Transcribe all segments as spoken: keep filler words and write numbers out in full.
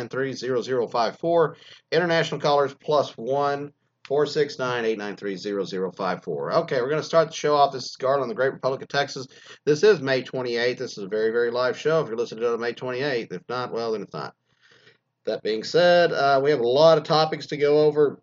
nine three, zero zero five four. International callers plus one, four six nine, eight nine three, zero zero five four. Okay, we're going to start the show off. This is Garland, the Great Republic of Texas. This is May twenty-eighth. This is a very, very live show if you're listening to it on May twenty-eighth. If not, well, then it's not. That being said, uh, we have a lot of topics to go over.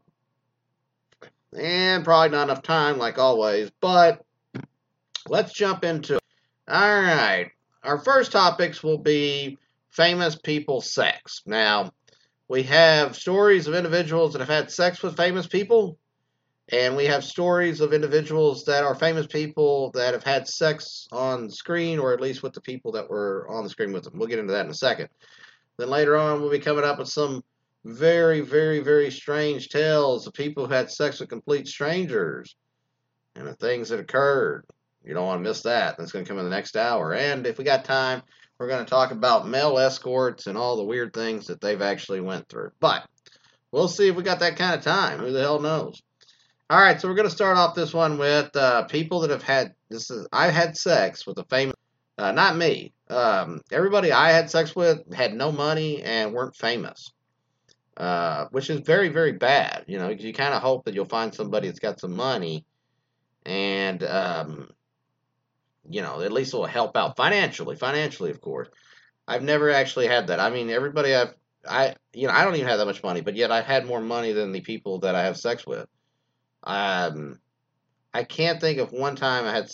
And probably not enough time, like always. But let's jump into it. All right. Our first topics will be famous people sex. Now, we have stories of individuals that have had sex with famous people, and we have stories of individuals that are famous people that have had sex on screen, or at least with the people that were on the screen with them. We'll get into that in a second. Then later on, we'll be coming up with some very, very, very strange tales of people who had sex with complete strangers and the things that occurred. You don't want to miss that. That's going to come in the next hour. And if we got time, we're going to talk about male escorts and all the weird things that they've actually went through. But we'll see if we got that kind of time. Who the hell knows? All right, so we're going to start off this one with uh, people that have had, this is, I had sex with a famous, uh, not me. Um, everybody I had sex with had no money and weren't famous. Uh, which is very, very bad. You know, you kind of hope that you'll find somebody that's got some money and, um, you know, at least it will help out financially. Financially, of course. I've never actually had that. I mean, everybody I've, I, you know, I don't even have that much money, but yet I've had more money than the people that I have sex with. Um, I can't think of one time I had,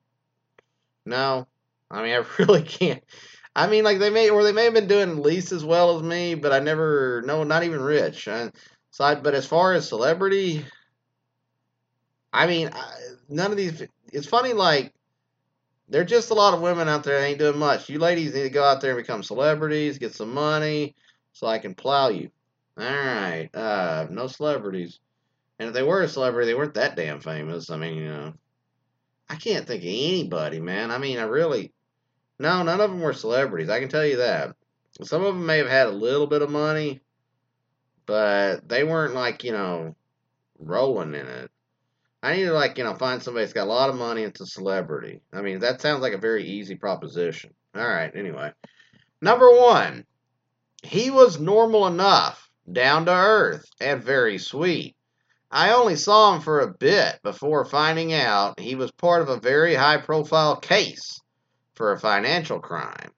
no, I mean, I really can't. I mean, like they may, or they may have been doing at least as well as me, but I never, no, not even rich. I, so, I, but as far as celebrity, I mean, I, none of these. It's funny, like there are just a lot of women out there that ain't doing much. You ladies need to go out there and become celebrities, get some money, so I can plow you. All right, uh, no celebrities, and if they were a celebrity, they weren't that damn famous. I mean, you know, I can't think of anybody, man. I mean, I really. No, none of them were celebrities. I can tell you that. Some of them may have had a little bit of money, but they weren't like, you know, rolling in it. I need to like, you know, find somebody that's got a lot of money and it's a celebrity. I mean, that sounds like a very easy proposition. All right, anyway. Number one, he was normal enough, down to earth, and very sweet. I only saw him for a bit before finding out he was part of a very high-profile case for a financial crime.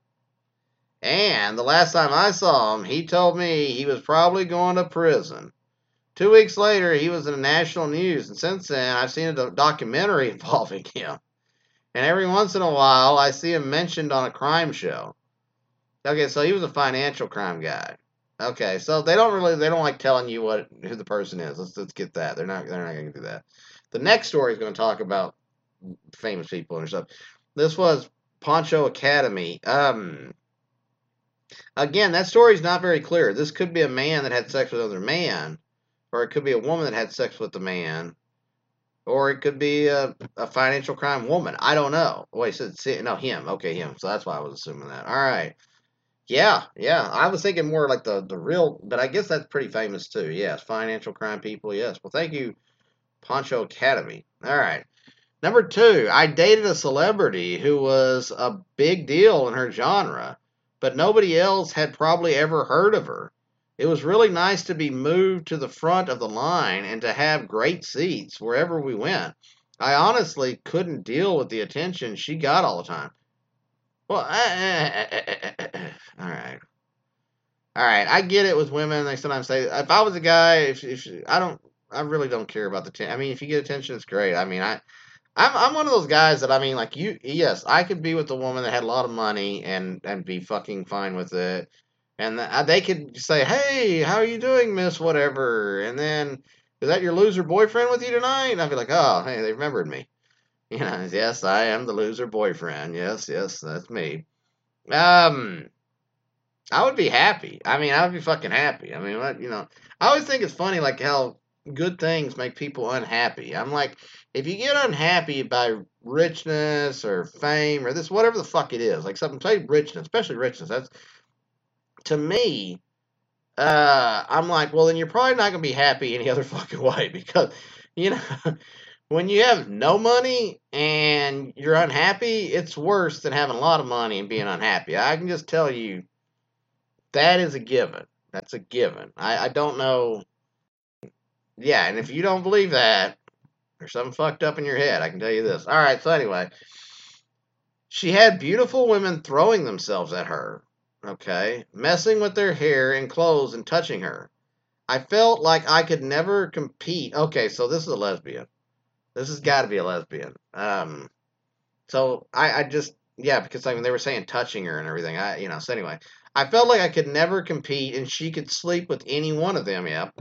And the last time I saw him, he told me he was probably going to prison. Two weeks later, he was in the national news, and since then, I've seen a documentary involving him. And every once in a while, I see him mentioned on a crime show. Okay, so he was a financial crime guy. Okay, so they don't really, they don't like telling you what who the person is. Let's let's get that. They're not they're not going to do that. The next story is going to talk about famous people and stuff. This was Poncho Academy. Um, again, that story is not very clear. This could be a man that had sex with another man, or it could be a woman that had sex with a man, or it could be a, a financial crime woman. I don't know. Wait, so, no, him. Okay, him. So that's why I was assuming that. All right. Yeah, yeah. I was thinking more like the, the real, but I guess that's pretty famous too. Yes, financial crime people. Yes. Well, thank you, Poncho Academy. All right. Number two, I dated a celebrity who was a big deal in her genre, but nobody else had probably ever heard of her. It was really nice to be moved to the front of the line and to have great seats wherever we went. I honestly couldn't deal with the attention she got all the time. Well, all right. All right, I get it with women. They sometimes say, if I was a guy, if, if I don't, I really don't care about the attention. I mean, if you get attention, it's great. I mean, I... I'm I'm one of those guys that, I mean, like, you, yes, I could be with a woman that had a lot of money and, and be fucking fine with it. And the, they could say, hey, how are you doing, miss whatever? And then, is that your loser boyfriend with you tonight? And I'd be like, oh, hey, they remembered me. You know, yes, I am the loser boyfriend. Yes, yes, that's me. Um, I would be happy. I mean, I would be fucking happy. I mean, what, you know, I always think it's funny, like, how good things make people unhappy. I'm like, if you get unhappy by richness or fame or this, whatever the fuck it is, like something, say richness, especially richness, that's, to me, uh, I'm like, well, then you're probably not going to be happy any other fucking way because, you know, when you have no money and you're unhappy, it's worse than having a lot of money and being unhappy. I can just tell you that is a given. That's a given. I, I don't know. Yeah, and if you don't believe that, there's something fucked up in your head. I can tell you this. All right, so anyway, she had beautiful women throwing themselves at her, okay, messing with their hair and clothes and touching her. I felt like I could never compete. Okay, so this is a lesbian. This has got to be a lesbian. Um, so I, I just, yeah, because I mean they were saying touching her and everything. I, you know, so anyway, I felt like I could never compete, and she could sleep with any one of them. Yeah,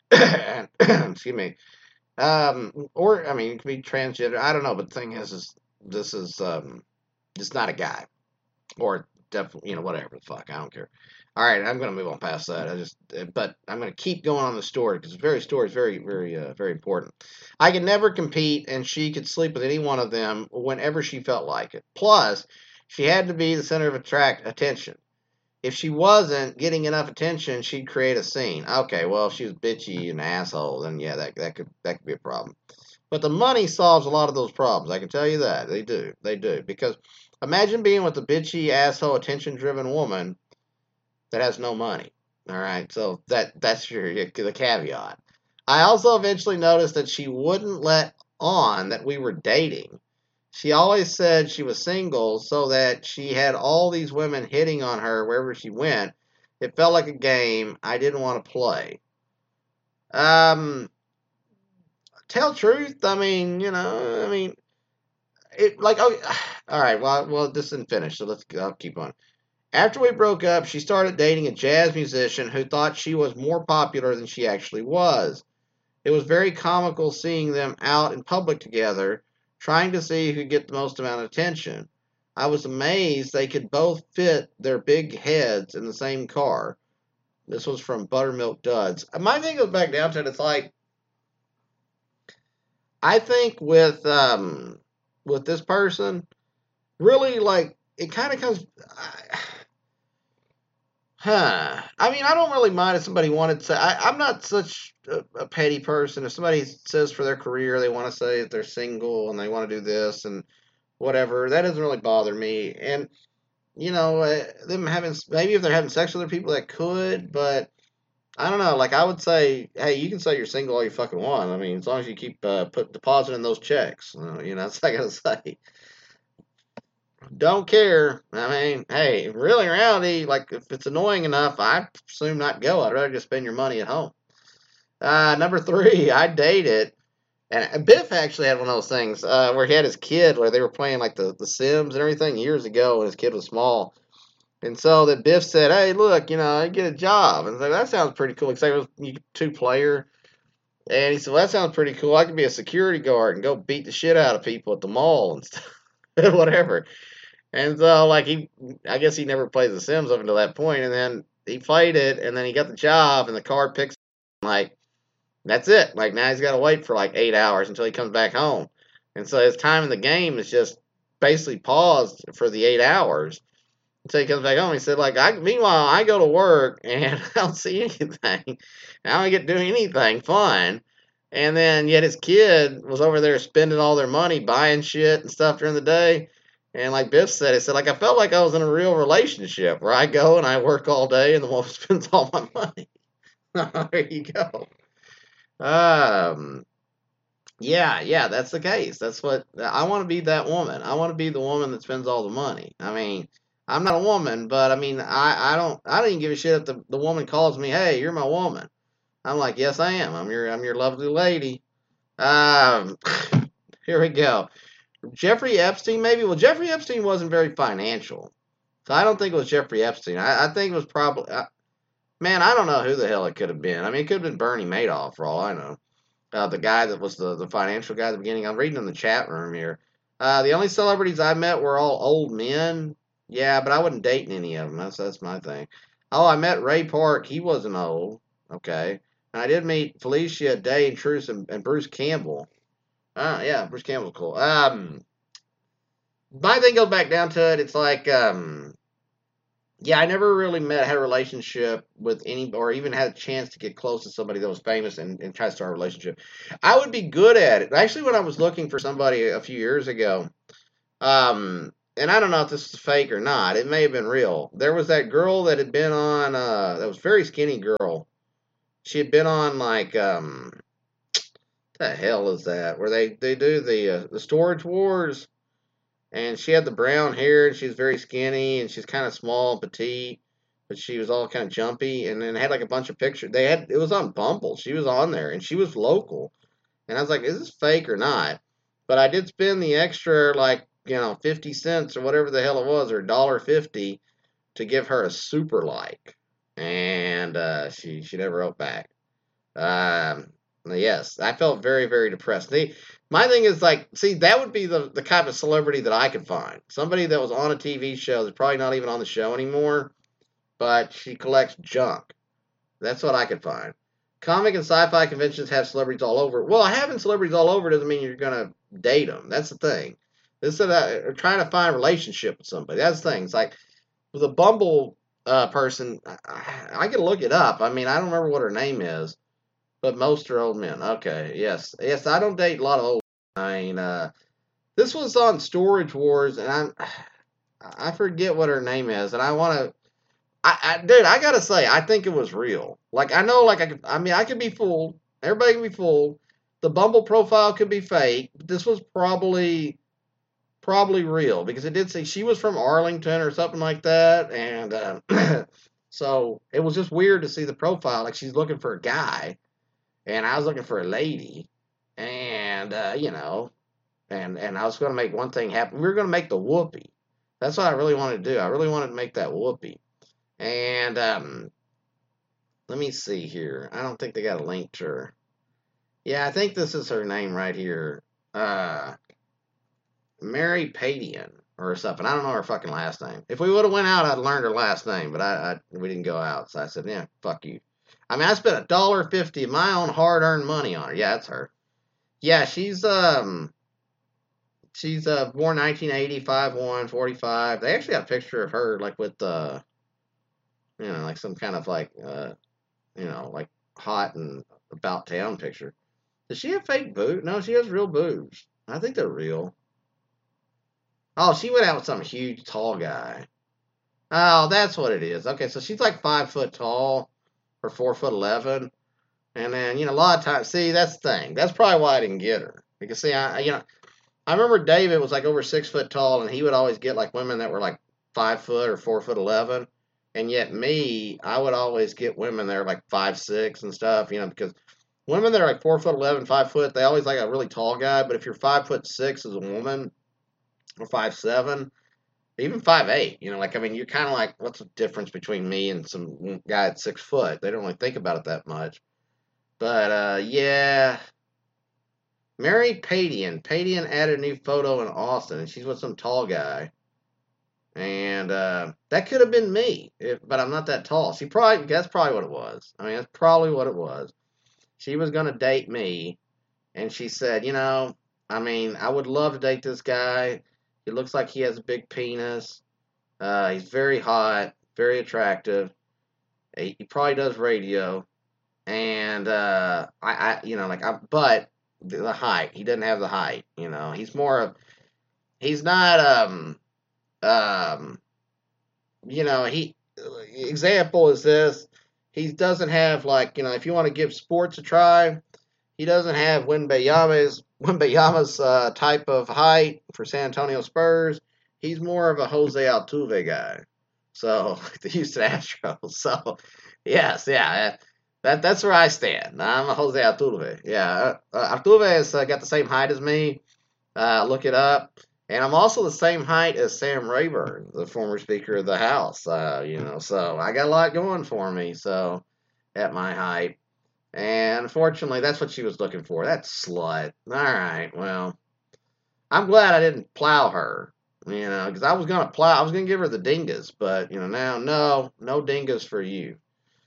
excuse me. Um, or I mean, it could be transgender. I don't know, but the thing is, is this is um, just not a guy, or definitely, you know, whatever the fuck. I don't care. All right, I'm gonna move on past that. I just, uh, but I'm gonna keep going on the story because the very story is very, very, uh, very important. I could never compete, and she could sleep with any one of them whenever she felt like it. Plus, she had to be the center of attract attention. If she wasn't getting enough attention, she'd create a scene. Okay, well, if she was bitchy and an asshole, then yeah, that that could that could be a problem. But the money solves a lot of those problems. I can tell you that. They do. They do. Because imagine being with a bitchy, asshole, attention driven woman that has no money. All right. So that that's your the caveat. I also eventually noticed that she wouldn't let on that we were dating. She always said she was single so that she had all these women hitting on her wherever she went. It felt like a game I didn't want to play. Um, tell truth. I mean, you know, I mean, it like oh, all right. Well, well, this isn't finished, so let's I'll keep on. After we broke up, she started dating a jazz musician who thought she was more popular than she actually was. It was very comical seeing them out in public together, trying to see who could get the most amount of attention. I was amazed they could both fit their big heads in the same car. This was from Buttermilk Duds. My thing goes back down to it. It's like I think with um with this person, really like it kind of comes. I, Huh. I mean, I don't really mind if somebody wanted to say. I, I'm not such a, a petty person. If somebody says for their career they want to say that they're single and they want to do this and whatever, that doesn't really bother me. And you know, uh, them having maybe if they're having sex with other people, that could. But I don't know. Like I would say, hey, you can say you're single all you fucking want. I mean, as long as you keep uh, put depositing those checks, uh, you know, that's what I gotta say. Don't care. I mean, hey, really, in reality, like if it's annoying enough, I assume not go. I'd rather just spend your money at home. Uh, number three, I dated, and Biff actually had one of those things uh, where he had his kid, where they were playing like the, the Sims and everything years ago when his kid was small. And so that Biff said, "Hey, look, you know, I get a job," and I was like, "That sounds pretty cool." Except it was two player, and he said, "Well, that sounds pretty cool. I could be a security guard and go beat the shit out of people at the mall and stuff, whatever." And so, like, he, I guess he never played The Sims up until that point, and then he played it, and then he got the job, and the car picks him, like, that's it. Like, now he's got to wait for, like, eight hours until he comes back home. And so his time in the game is just basically paused for the eight hours until he comes back home. He said, like, I, meanwhile, I go to work, and I don't see anything. I don't get to do anything fun. And then, yet his kid was over there spending all their money buying shit and stuff during the day. And like Biff said, he said, like, I felt like I was in a real relationship where I go and I work all day and the woman spends all my money. There you go. Um, yeah, yeah, that's the case. That's what I want to be that woman. I want to be the woman that spends all the money. I mean, I'm not a woman, but I mean, I, I don't, I don't even give a shit if the, the woman calls me, hey, you're my woman. I'm like, yes, I am. I'm your, I'm your lovely lady. Um, here we go. Jeffrey Epstein, maybe. Well, Jeffrey Epstein wasn't very financial, so I don't think it was Jeffrey Epstein. I, I think it was probably, uh, man, I don't know who the hell it could have been. I mean, it could have been Bernie Madoff, for all I know. Uh, the guy that was the, the financial guy at the beginning. I'm reading in the chat room here. Uh, the only celebrities I met were all old men. Yeah, but I wasn't dating any of them. That's that's my thing. Oh, I met Ray Park. He wasn't old. Okay. And I did meet Felicia Day and Truce and, and Bruce Campbell. Uh, yeah, Bruce Campbell's cool. Um, my thing goes back down to it. It's like, um, yeah, I never really met, had a relationship with any, or even had a chance to get close to somebody that was famous and, and try to start a relationship. I would be good at it. Actually, when I was looking for somebody a few years ago, um, and I don't know if this is fake or not. It may have been real. There was that girl that had been on. Uh, that was a very skinny girl. She had been on like um, what the hell is that? Where they they do the uh, the Storage Wars, and she had the brown hair, and she was very skinny, and she's kind of small and petite, but she was all kind of jumpy, and then had like a bunch of pictures. They had it was on Bumble. She was on there, and she was local, and I was like, is this fake or not? But I did spend the extra like you know fifty cents or whatever the hell it was, or a dollar fifty to give her a super like, and uh, she she never wrote back. Um, yes, I felt very, very depressed. See, my thing is like, see, that would be the, the kind of celebrity that I could find. Somebody that was on a T V show that's probably not even on the show anymore, but she collects junk. That's what I could find. Comic and sci-fi conventions have celebrities all over. Well, having celebrities all over doesn't mean you're going to date them. That's the thing. This is uh, trying to find a relationship with somebody. That's the thing. It's like with a Bumble uh, person, I, I can look it up. I mean, I don't remember what her name is. But most are old men. Okay, yes. Yes, I don't date a lot of old men. I mean, uh, this was on Storage Wars, and I'm, I forget what her name is, and I want to, I, I, dude, I gotta say, I think it was real. Like, I know, like, I could, I mean, I could be fooled. Everybody can be fooled. The Bumble profile could be fake, but this was probably, probably real, because it did say she was from Arlington or something like that, and, uh, so it was just weird to see the profile, like she's looking for a guy. And I was looking for a lady, and, uh, you know, and, and I was going to make one thing happen. We were going to make the whoopee. That's what I really wanted to do. I really wanted to make that whoopee. And, um, let me see here. I don't think they got a link to her. Yeah, I think this is her name right here. Uh, Mary Padian or something. I don't know her fucking last name. If we would have went out, I'd learned her last name, but I, I we didn't go out. So I said, yeah, fuck you. I mean, I spent a dollar fifty of my own hard-earned money on her. Yeah, that's her. Yeah, she's um, she's uh born nineteen eighty, five one, forty-five. They actually got a picture of her like with uh, you know, like some kind of like uh, you know, like hot and about town picture. Does she have fake boobs? No, she has real boobs. I think they're real. Oh, she went out with some huge tall guy. Oh, that's what it is. Okay, so she's like five foot tall. Or four foot eleven, and then you know a lot of times. See, that's the thing. That's probably why I didn't get her. Because see, I you know, I remember David was like over six foot tall, and he would always get like women that were like five foot or four foot eleven, and yet me, I would always get women that are like five six and stuff. You know, because women that are like four foot eleven, five foot, they always like a really tall guy. But if you're five foot six as a woman, or five seven. Even five eight, you know, like, I mean, you're kind of like, what's the difference between me and some guy at six foot? They don't really think about it that much. But, uh, yeah. Mary Padian. Padian added a new photo in Austin, and she's with some tall guy. And, uh, that could have been me, if, but I'm not that tall. She probably, that's probably what it was. I mean, that's probably what it was. She was going to date me, and she said, you know, I mean, I would love to date this guy. He looks like he has a big penis. Uh, he's very hot, very attractive. He, he probably does radio, and uh, I, I, you know, like, I, but the, the height. He doesn't have the height. You know, he's more of, he's not, um, um, you know, he. Example is this. He doesn't have like, you know, if you want to give sports a try, he doesn't have Wembanyama's Wembanyama's uh, type of height for San Antonio Spurs. He's more of a Jose Altuve guy. So the Houston Astros. So yes, yeah, that that's where I stand. I'm a Jose Altuve. Yeah, uh, Altuve has uh, got the same height as me. Uh, look it up. And I'm also the same height as Sam Rayburn, the former Speaker of the House. Uh, you know, so I got a lot going for me. So at my height. And unfortunately, that's what she was looking for. That slut. All right, well, I'm glad I didn't plow her, you know, because I was going to plow. I was going to give her the dingas, but, you know, now, no, no dingas for you.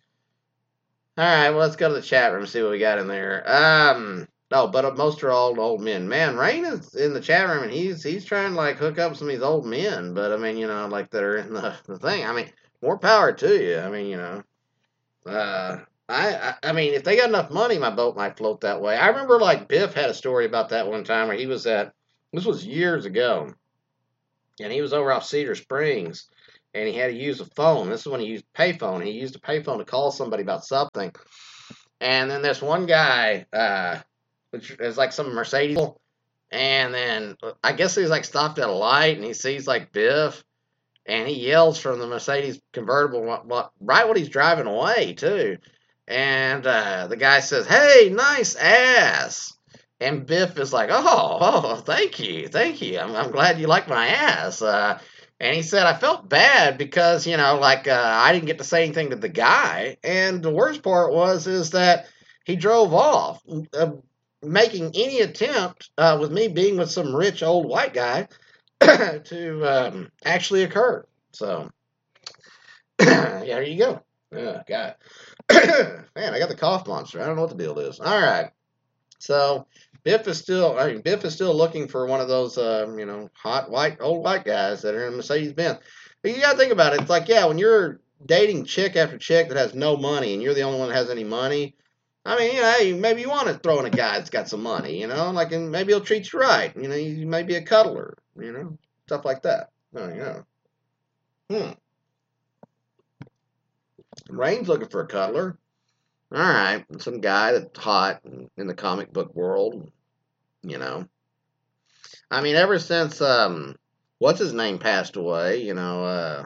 All right, well, let's go to the chat room and see what we got in there. Um, no, but most are all old men. Man, Rain is in the chat room, and he's he's trying to, like, hook up some of these old men, but, I mean, you know, like, that are in the, the thing. I mean, more power to you. I mean, you know, uh... I, I I mean, if they got enough money, my boat might float that way. I remember, like, Biff had a story about that one time where he was at, this was years ago, and he was over off Cedar Springs, and he had to use a phone. This is when he used payphone. He used a payphone to call somebody about something, and then this one guy, uh, which is like some Mercedes, and then I guess he's like stopped at a light, and he sees like Biff, and he yells from the Mercedes convertible right when he's driving away too. And uh, the guy says, "Hey, nice ass." And Biff is like, "Oh, oh, thank you, thank you. I'm, I'm glad you like my ass." Uh, and he said, "I felt bad because you know, like uh, I didn't get to say anything to the guy." And the worst part was is that he drove off, uh, making any attempt uh, with me being with some rich old white guy to um, actually occur. So, yeah, there you go. Oh, God. Man, I got the cough monster. I don't know what the deal is. All right. So, Biff is still, I mean, Biff is still looking for one of those, um, you know, hot, white, old white guys that are in Mercedes Benz. But you got to think about it. It's like, yeah, when you're dating chick after chick that has no money and you're the only one that has any money, I mean, you know, hey, maybe you want to throw in a guy that's got some money, you know, like, and maybe he'll treat you right. You know, you may be a cuddler, you know, stuff like that. Oh, you know. Hmm. Rain's looking for a cuddler. All right, some guy that's hot in the comic book world, you know. I mean, ever since um, what's his name passed away, you know, uh,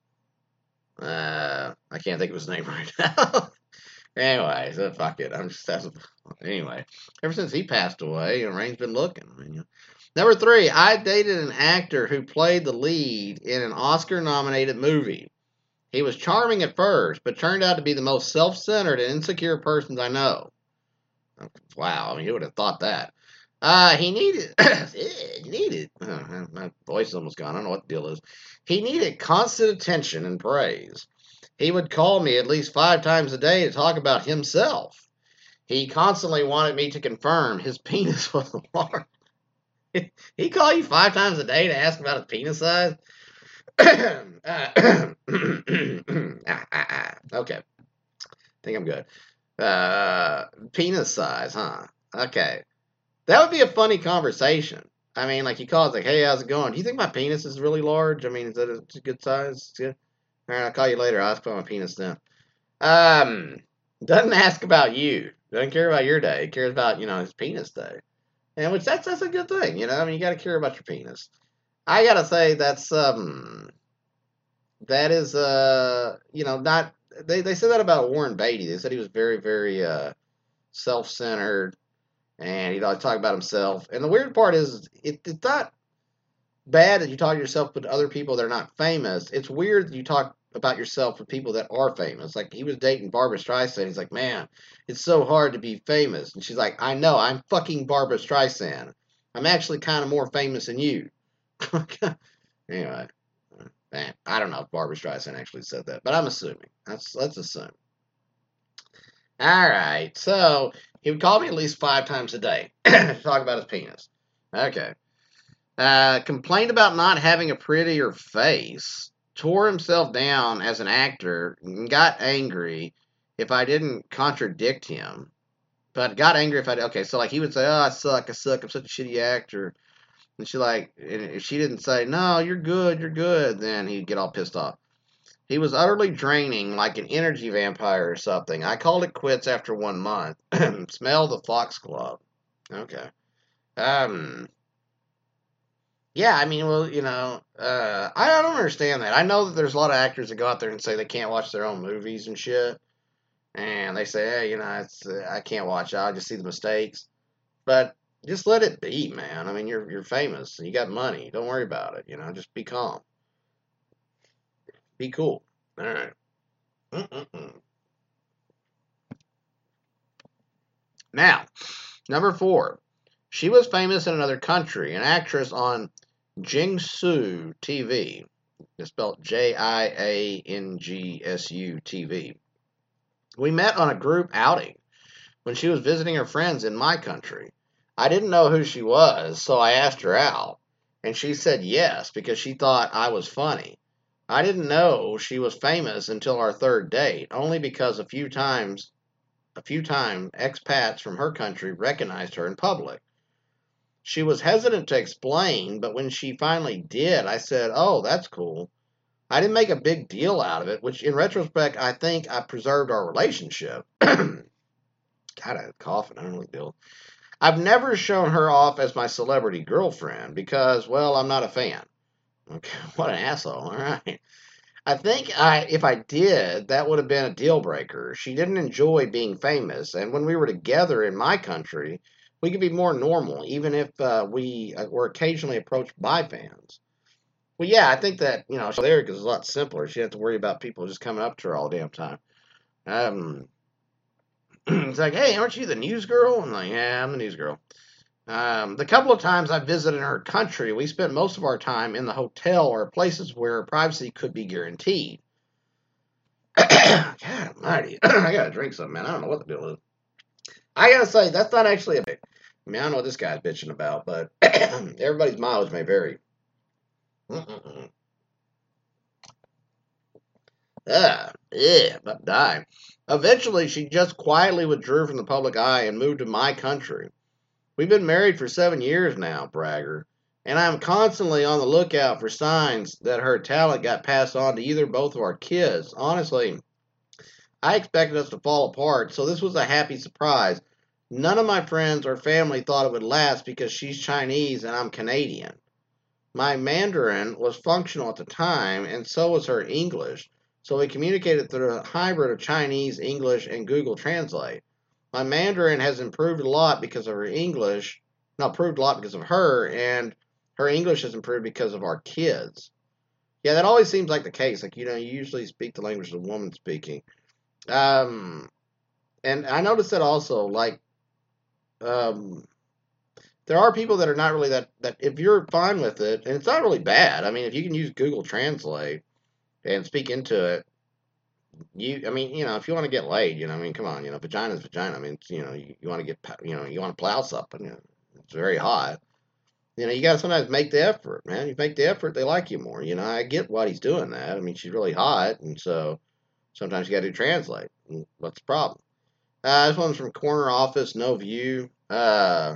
uh, I can't think of his name right now. Anyway, so fuck it. I'm just that's, anyway. Ever since he passed away, you know, Rain's been looking. I mean, you know. Number three, I dated an actor who played the lead in an Oscar-nominated movie. He was charming at first, but turned out to be the most self-centered and insecure person I know. Wow, I mean, who would have thought that? Uh, he needed, he needed, uh, my voice is almost gone. I don't know what the deal is. He needed constant attention and praise. He would call me at least five times a day to talk about himself. He constantly wanted me to confirm his penis was large. He called you five times a day to ask about his penis size? uh, okay. I think I'm good. Uh, penis size, huh? Okay. That would be a funny conversation. I mean, like, you call it like, "Hey, how's it going? Do you think my penis is really large? I mean, is that a, a good size? Yeah. All right, I'll call you later. I'll ask about my penis then." Um, doesn't ask about you. Doesn't care about your day. He cares about, you know, his penis day. And which, that's, that's a good thing, you know? I mean, you got to care about your penis. I got to say, that's, um, that is, uh, you know, not, they, they said that about Warren Beatty. They said he was very, very, uh, self-centered. And he'd always talk about himself. And the weird part is, it, it's not bad that you talk to yourself with other people that are not famous. It's weird that you talk about yourself with people that are famous. Like, he was dating Barbra Streisand. He's like, "Man, it's so hard to be famous." And she's like, "I know, I'm fucking Barbra Streisand. I'm actually kind of more famous than you." Anyway, man, I don't know if Barbra Streisand actually said that, but I'm assuming. Let's, let's assume. All right, so he would call me at least five times a day to talk about his penis. Okay. Uh, complained about not having a prettier face. Tore himself down as an actor and got angry if I didn't contradict him. But got angry if I did. Okay, so like he would say, "Oh, I suck, I suck, I'm such a shitty actor." And she like, and if she didn't say, "No, you're good, you're good," then he'd get all pissed off. He was utterly draining, like an energy vampire or something. I called it quits after one month. Smell the foxglove. Okay. Um. Yeah, I mean, well, you know, uh, I don't understand that. I know that there's a lot of actors that go out there and say they can't watch their own movies and shit. And they say, "Hey, you know, it's, uh, I can't watch it. I just see the mistakes." But just let it be, man. I mean, you're you're famous and you got money. Don't worry about it. You know, just be calm. Be cool. All right. Mm-mm-mm. Now, number four. She was famous in another country, an actress on Jingsu T V. It's spelled J I A N G S U T V. We met on a group outing when she was visiting her friends in my country. I didn't know who she was, so I asked her out, and she said yes because she thought I was funny. I didn't know she was famous until our third date, only because a few times, a few times expats from her country recognized her in public. She was hesitant to explain, but when she finally did, I said, "Oh, that's cool." I didn't make a big deal out of it, which in retrospect, I think I preserved our relationship. God, I had a cough and I don't know what the deal. I've never shown her off as my celebrity girlfriend because, well, I'm not a fan. Okay, what an asshole. All right. I think I, if I did, that would have been a deal breaker. She didn't enjoy being famous, and when we were together in my country, we could be more normal, even if uh, we uh, were occasionally approached by fans. Well, yeah, I think that you know, there is a lot simpler. She didn't have to worry about people just coming up to her all the damn time. Um, it's like, hey, aren't you the news girl? I'm like, yeah, I'm the news girl. Um, the couple of times I visited her country, we spent most of our time in the hotel or places where privacy could be guaranteed. God almighty. I gotta drink something, man. I don't know what the deal is. I gotta say, that's not actually a big. I mean, I don't know what this guy's bitching about, but everybody's mileage may vary. Mm-mm-mm. Ah, yeah, about to die. Eventually, she just quietly withdrew from the public eye and moved to my country. We've been married for seven years now, bragger, and I'm constantly on the lookout for signs that her talent got passed on to either or both of our kids. Honestly, I expected us to fall apart, so this was a happy surprise. None of my friends or family thought it would last because she's Chinese and I'm Canadian. My Mandarin was functional at the time, and so was her English, so we communicated through a hybrid of Chinese, English, and Google Translate. My Mandarin has improved a lot because of her English, not improved a lot because of her, and her English has improved because of our kids. Yeah, that always seems like the case. Like, you know, you usually speak the language of the woman speaking. Um, and I noticed that also, like, um, there are people that are not really that, that, if you're fine with it, and it's not really bad. I mean, if you can use Google Translate and speak into it, you, I mean, you know, if you want to get laid, you know, I mean, come on, you know, vagina's vagina. I mean, it's, you know, you, you want to get, you know, you want to plow something, you know, it's very hot. You know, you got to sometimes make the effort, man. You make the effort, they like you more. You know, I get why he's doing that. I mean, she's really hot, and so sometimes you got to translate. What's the problem? Uh, this one's from Corner Office, No View. Uh,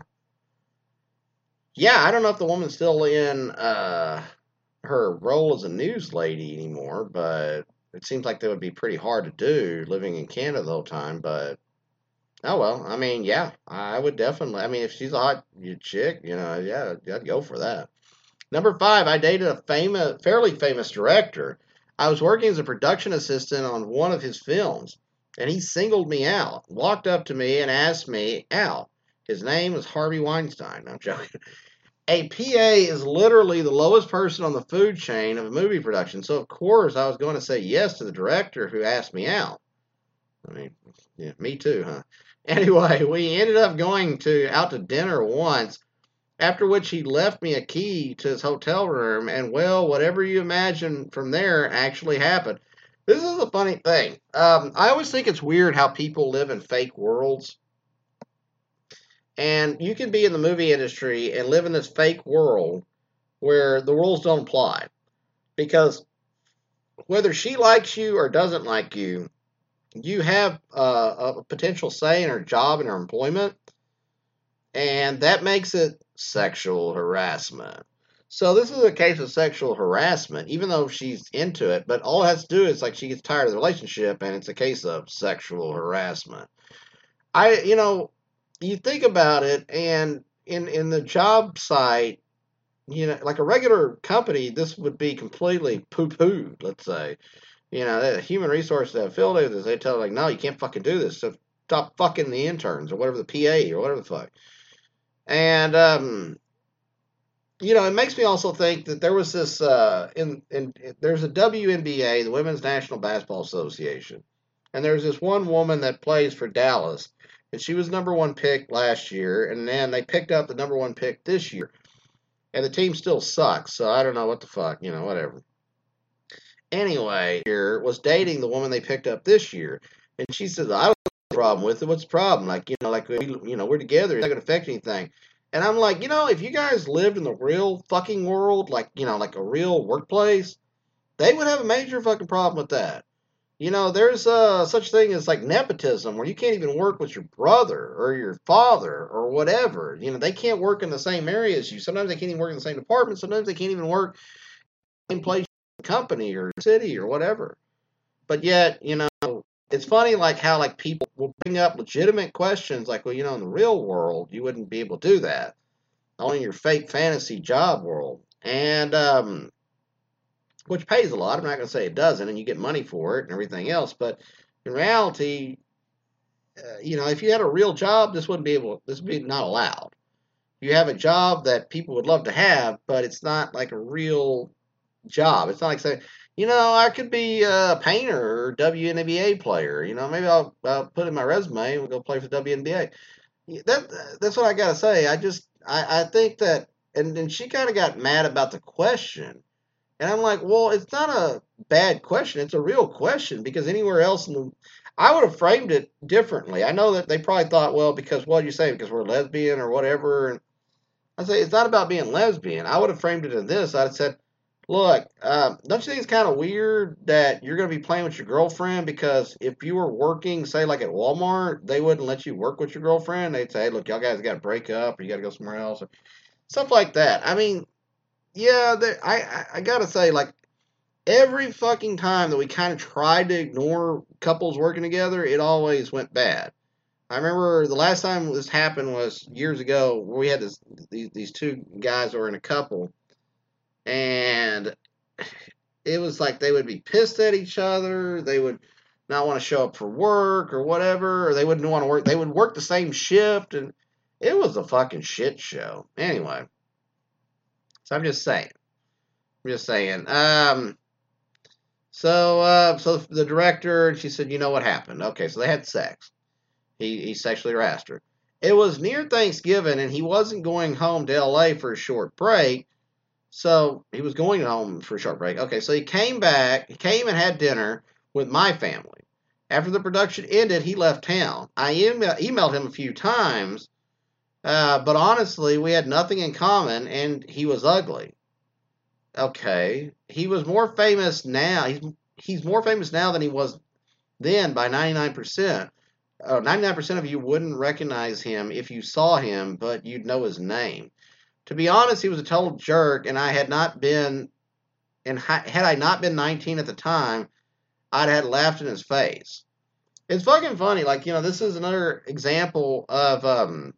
yeah, I don't know if the woman's still in uh, her role as a news lady anymore, but it seems like that would be pretty hard to do living in Canada the whole time. But oh well, I mean, yeah, I would definitely. I mean, if she's a hot chick, you know, yeah, I'd go for that. Number five, I dated a famous, fairly famous director. I was working as a production assistant on one of his films, and he singled me out, walked up to me, and asked me out. His name was Harvey Weinstein. No, I'm joking. A P A is literally the lowest person on the food chain of a movie production, so of course I was going to say yes to the director who asked me out. I mean, yeah, me too, huh? Anyway, we ended up going to out to dinner once, after which he left me a key to his hotel room, and well, whatever you imagine from there actually happened. This is a funny thing. Um, I always think it's weird how people live in fake worlds. And you can be in the movie industry and live in this fake world where the rules don't apply. Because whether she likes you or doesn't like you, you have uh, a potential say in her job and her employment. And that makes it sexual harassment. So this is a case of sexual harassment, even though she's into it. But all it has to do is like she gets tired of the relationship, and it's a case of sexual harassment. I, you know, you think about it, and in in the job site, you know, like a regular company, this would be completely poo-pooed. Let's say, you know, the human resources that affiliate with this, they tell like, no, you can't fucking do this. So stop fucking the interns or whatever, the P A or whatever the fuck. And um, you know, it makes me also think that there was this uh, in in there's a W N B A, the Women's National Basketball Association, and there's this one woman that plays for Dallas, and she was number one pick last year, and then they picked up the number one pick this year, and the team still sucks. So I don't know what the fuck, you know, whatever. Anyway, here was dating the woman they picked up this year, and she says, "I don't have a problem with it. What's the problem? Like, you know, like we, you know, we're together. It's not gonna affect anything." And I'm like, you know, if you guys lived in the real fucking world, like, you know, like a real workplace, they would have a major fucking problem with that. You know, there's uh, such thing as like nepotism, where you can't even work with your brother or your father or whatever. You know, they can't work in the same area as you. Sometimes they can't even work in the same department. Sometimes they can't even work in place, company or city or whatever. But yet, you know, it's funny like how like people will bring up legitimate questions like, well, you know, in the real world, you wouldn't be able to do that. Only in your fake fantasy job world. And um, which pays a lot. I'm not going to say it doesn't, and you get money for it and everything else. But in reality, uh, you know, if you had a real job, this wouldn't be able. This would be not allowed. You have a job that people would love to have, but it's not like a real job. It's not like saying, you know, I could be a painter or W N B A player. You know, maybe I'll, I'll put in my resume and go play for the W N B A. That that's what I got to say. I just I, I think that, and then she kind of got mad about the question. And I'm like, well, it's not a bad question. It's a real question because anywhere else in the, I would have framed it differently. I know that they probably thought, well, because what you say, because we're lesbian or whatever. And I say it's not about being lesbian. I would have framed it in this. I'd have said, look, um, don't you think it's kind of weird that you're going to be playing with your girlfriend? Because if you were working, say, like at Walmart, they wouldn't let you work with your girlfriend. They'd say, hey, look, y'all guys got to break up or you got to go somewhere else or stuff like that. I mean, yeah, I, I, I got to say, like, every fucking time that we kind of tried to ignore couples working together, it always went bad. I remember the last time this happened was years ago where we had this, these, these two guys that were in a couple, and it was like they would be pissed at each other. They would not want to show up for work or whatever, or they wouldn't want to work. They would work the same shift, and it was a fucking shit show. Anyway, so I'm just saying. I'm just saying. Um, so, uh, so the director, she said, you know what happened? Okay, so they had sex. He, he sexually harassed her. It was near Thanksgiving, and he wasn't going home to L A for a short break. So he was going home for a short break. Okay, so he came back, he came and had dinner with my family. After the production ended, he left town. I email, emailed him a few times, uh, but honestly, we had nothing in common, and he was ugly. Okay, he was more famous now. He's he's more famous now than he was then by ninety-nine percent. Uh, ninety-nine percent of you wouldn't recognize him if you saw him, but you'd know his name. To be honest, he was a total jerk, and I had not been, and had I not been nineteen at the time, I'd had laughed in his face. It's fucking funny. Like, you know, this is another example of, um,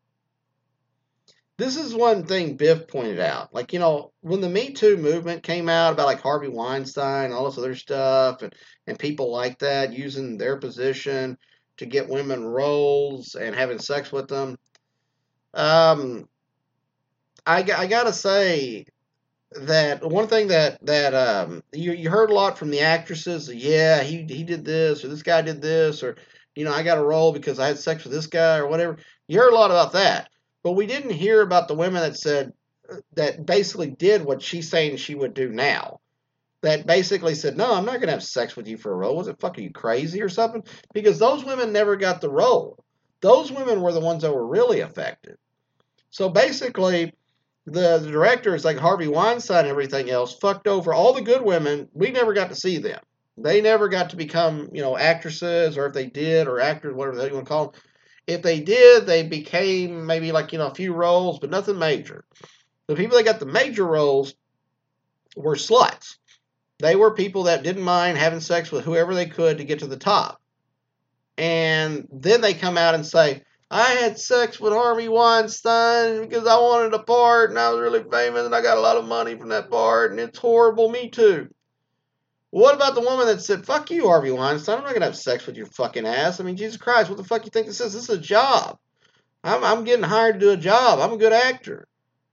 this is one thing Biff pointed out. Like, you know, when the Me Too movement came out about like Harvey Weinstein and all this other stuff, and, and people like that using their position to get women roles and having sex with them, um, I, I gotta say that one thing that that um, you you heard a lot from the actresses. Yeah, he he did this, or this guy did this, or you know, I got a role because I had sex with this guy or whatever. You heard a lot about that, but we didn't hear about the women that said that basically did what she's saying she would do now. That basically said, no, I'm not gonna have sex with you for a role. Was it fucking you crazy or something? Because those women never got the role. Those women were the ones that were really affected. So basically, the, the directors like Harvey Weinstein and everything else fucked over all the good women. We never got to see them. They never got to become, you know, actresses, or if they did, or actors, whatever they want to call them. If they did, they became maybe like, you know, a few roles, but nothing major. The people that got the major roles were sluts. They were people that didn't mind having sex with whoever they could to get to the top. And then they come out and say, I had sex with Harvey Weinstein because I wanted a part and I was really famous and I got a lot of money from that part and it's horrible, me too. What about the woman that said, fuck you, Harvey Weinstein, I'm not going to have sex with your fucking ass. I mean, Jesus Christ, what the fuck you think this is? This is a job. I'm, I'm getting hired to do a job. I'm a good actor.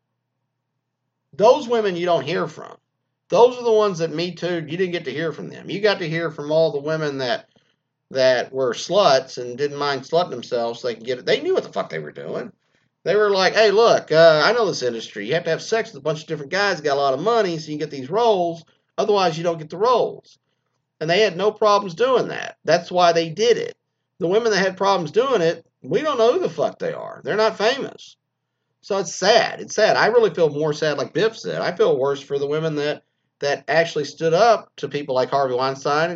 Those women you don't hear from. Those are the ones that Me Too, you didn't get to hear from them. You got to hear from all the women that that were sluts and didn't mind slutting themselves so they could get it. They knew what the fuck they were doing. They were like, hey, look, uh, I know this industry. You have to have sex with a bunch of different guys that got a lot of money so you can get these roles. Otherwise, you don't get the roles. And they had no problems doing that. That's why they did it. The women that had problems doing it, we don't know who the fuck they are. They're not famous. So it's sad. It's sad. I really feel more sad, like Biff said. I feel worse for the women that, that actually stood up to people like Harvey Weinstein and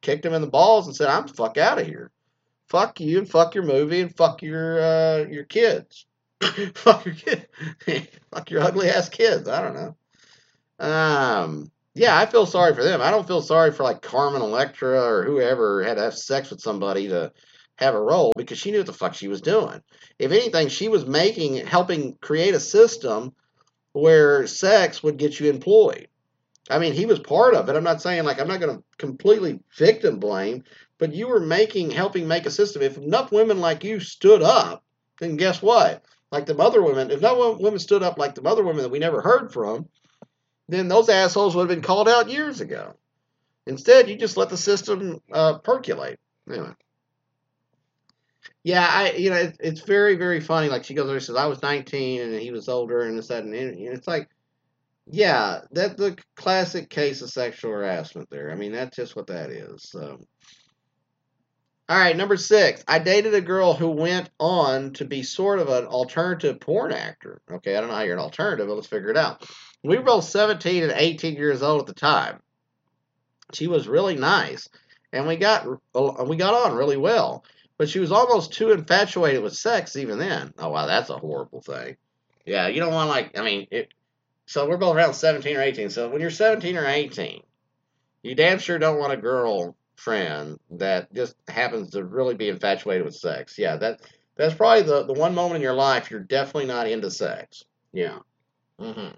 kicked him in the balls and said, I'm the fuck out of here. Fuck you and fuck your movie and fuck your uh, your kids. Fuck your kid. Fuck your ugly ass kids. I don't know. Um, yeah, I feel sorry for them. I don't feel sorry for like Carmen Electra or whoever had to have sex with somebody to have a role, because she knew what the fuck she was doing. If anything, she was making, helping create a system where sex would get you employed. I mean, he was part of it. I'm not saying, like, I'm not going to completely victim blame, but you were making, helping make a system. If enough women like you stood up, then guess what? Like the other women, if no women stood up like the other women that we never heard from, then those assholes would have been called out years ago. Instead, you just let the system uh, percolate. Anyway. Yeah, I, you know, it, it's very, very funny. Like, she goes there and says, I was nineteen and he was older and this, that, and it's like, yeah, that's the classic case of sexual harassment there. I mean, that's just what that is. So. All right, number six. I dated a girl who went on to be sort of an alternative porn actor. Okay, I don't know how you're an alternative, but let's figure it out. We were both seventeen and eighteen years old at the time. She was really nice, and we got we got on really well. But she was almost too infatuated with sex even then. Oh, wow, that's a horrible thing. Yeah, you don't want, like, I mean, it. So we're both around seventeen or eighteen. So when you're seventeen or eighteen, you damn sure don't want a girlfriend that just happens to really be infatuated with sex. Yeah, that that's probably the, the one moment in your life you're definitely not into sex. Yeah. Mm-hmm.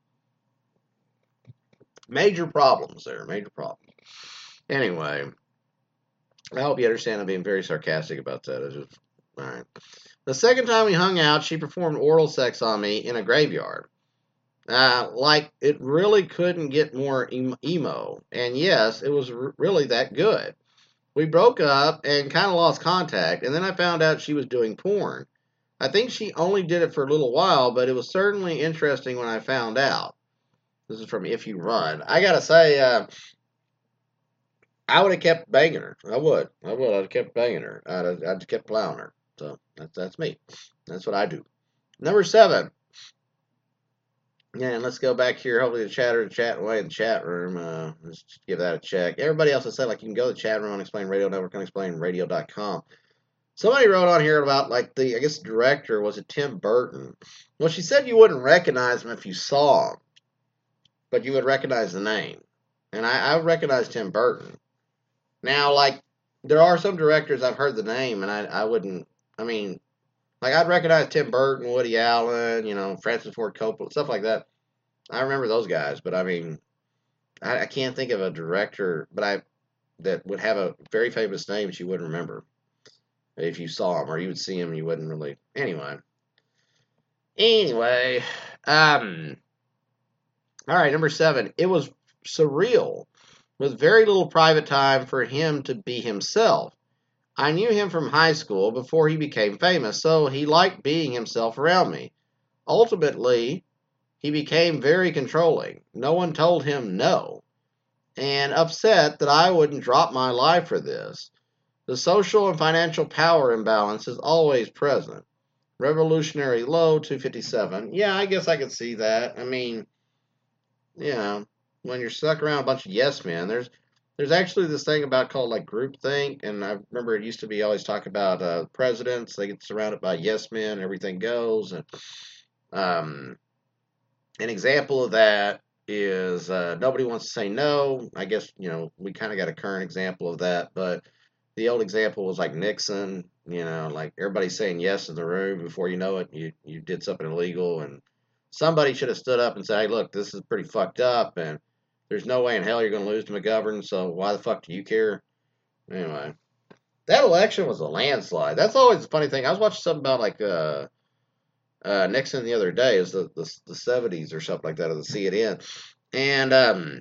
Major problems there. Major problems. Anyway, I hope you understand I'm being very sarcastic about that. It's just, all right. The second time we hung out, she performed oral sex on me in a graveyard. Uh, like, it really couldn't get more emo. And yes, it was r- really that good. We broke up and kind of lost contact, and then I found out she was doing porn. I think she only did it for a little while, but it was certainly interesting when I found out. This is from If You Run. I gotta say, uh, I would have kept banging her. I would. I would. I'd have kept banging her. I'd have, I'd have kept plowing her. So, that's, that's me. That's what I do. Number seven. Yeah, and let's go back here. Hopefully the chatter is chatting away in the chat room. Uh, let's give that a check. Everybody else has said, like, you can go to the chat room on Explain Radio Network on explain radio dot com. Somebody wrote on here about, like, the, I guess, the director, was it Tim Burton? Well, she said you wouldn't recognize him if you saw him, but you would recognize the name. And I, I recognize Tim Burton. Now, like, there are some directors I've heard the name, and I, I wouldn't, I mean, like, I'd recognize Tim Burton, Woody Allen, you know, Francis Ford Coppola, stuff like that. I remember those guys, but I mean, I, I can't think of a director, but I that would have a very famous name that you wouldn't remember if you saw him, or you would see him and you wouldn't really. Anyway, anyway, um, all right, number seven. It was surreal, with very little private time for him to be himself. I knew him from high school before he became famous, so he liked being himself around me. Ultimately, he became very controlling. No one told him no, and upset that I wouldn't drop my life for this. The social and financial power imbalance is always present. Revolutionary low, two fifty-seven. Yeah, I guess I could see that. I mean, you know, when you're stuck around a bunch of yes men, there's There's actually this thing about called like groupthink, and I remember it used to be always talk about uh, presidents. They get surrounded by yes men, everything goes. And um, an example of that is uh, nobody wants to say no. I guess, you know, we kind of got a current example of that, but the old example was like Nixon. You know, like everybody's saying yes in the room. Before you know it, you you did something illegal, and somebody should have stood up and said, "Hey, look, this is pretty fucked up," and there's no way in hell you're going to lose to McGovern, so why the fuck do you care? Anyway, that election was a landslide. That's always the funny thing. I was watching something about, like, uh, uh, Nixon the other day. It was the, the, the seventies or something like that, or the C N N. And um,